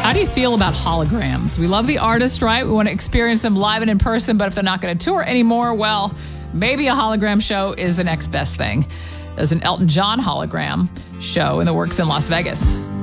How do you feel about holograms? We love the artist, right? We want to experience them live and in person, but if they're not going to tour anymore, well, maybe a hologram show is the next best thing. There's an Elton John hologram show in the works in Las Vegas.